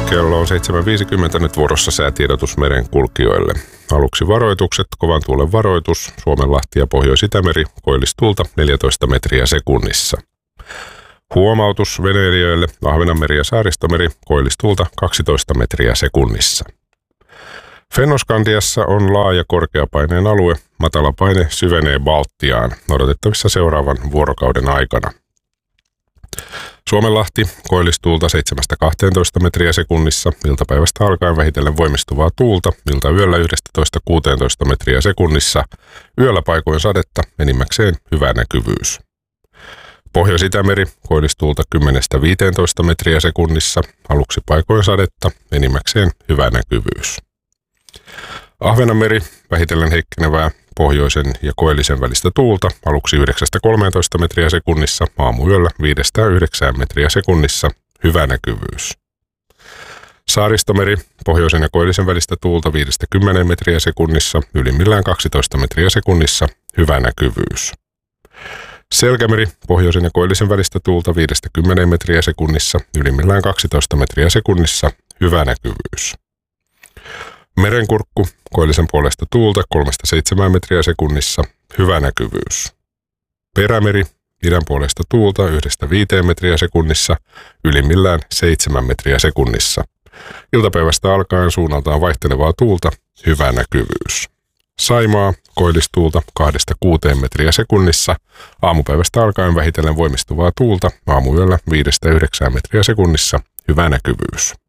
Kello on 7.50 nyt vuorossa säätiedotus merenkulkijoille. Aluksi varoitukset, kovan tuulen varoitus, Suomenlahti ja Pohjois-Itämeri, koillistuulta 14 metriä sekunnissa. Huomautus veneilijöille, Ahvenanmeri ja Saaristomeri, koillistuulta 12 metriä sekunnissa. Fennoskandiassa on laaja korkeapaineen alue, matala paine syvenee Baltiaan, odotettavissa seuraavan vuorokauden aikana. Suomenlahti, koillistuulta 7-12 metriä sekunnissa, iltapäivästä alkaen vähitellen voimistuvaa tuulta, iltayöllä 11-16 metriä sekunnissa, yöllä paikoin sadetta, enimmäkseen hyvä näkyvyys. Pohjois-Itämeri, koillistuulta 10-15 metriä sekunnissa, aluksi paikoin sadetta, enimmäkseen hyvä näkyvyys. Ahvenanmeri, vähitellen heikkenevää pohjoisen ja koillisen välistä tuulta, aluksi 9-13 metriä sekunnissa, aamuyöllä 5-9 metriä sekunnissa, hyvä näkyvyys. Saaristomeri, pohjoisen ja koillisen välistä tuulta 5-10 metriä sekunnissa, ylimmillään 12 metriä sekunnissa, hyvä näkyvyys. Selkämeri, pohjoisen ja koillisen välistä tuulta 5-10 metriä sekunnissa, ylimmillään 12 metriä sekunnissa, hyvä näkyvyys. Merenkurkku, koillisen puolesta tuulta 3-7 metriä sekunnissa, hyvä näkyvyys. Perämeri, idän puolesta tuulta 1-5 metriä sekunnissa, ylimmillään 7 metriä sekunnissa. Iltapäivästä alkaen suunnaltaan vaihtelevaa tuulta, hyvä näkyvyys. Saimaa, koillistuulta 2-6 metriä sekunnissa, aamupäivästä alkaen vähitellen voimistuvaa tuulta, aamuyöllä 5-9 metriä sekunnissa, hyvä näkyvyys.